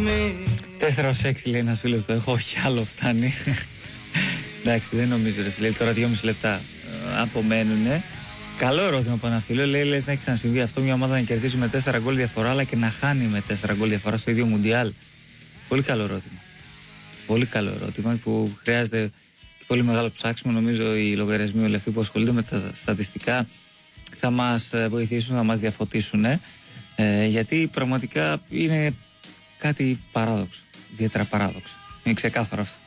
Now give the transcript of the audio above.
4-6 λέει ένας φίλος το έχω, όχι άλλο φτάνει. Εντάξει, δεν νομίζω ρε φίλε, τώρα 2,5 λεπτά απομένουνε. Καλό ερώτημα από ένα φίλο, λέει λες να έχει ξανασυμβεί αυτό μια ομάδα να κερδίζει με 4 γκολ διαφορά αλλά και να χάνει με 4 γκολ διαφορά στο ίδιο Μουντιάλ. Πολύ καλό ερώτημα. Πολύ καλό ερώτημα που χρειάζεται πολύ μεγάλο ψάξιμο. Νομίζω οι λογαριασμοί όλοι αυτοί που ασχολούνται με τα στατιστικά θα μας βοηθήσουν, θα μας διαφωτίσουν, γιατί πραγματικά είναι κάτι παράδοξο, ιδιαίτερα παράδοξο. Είναι ξεκάθαρο αυτό.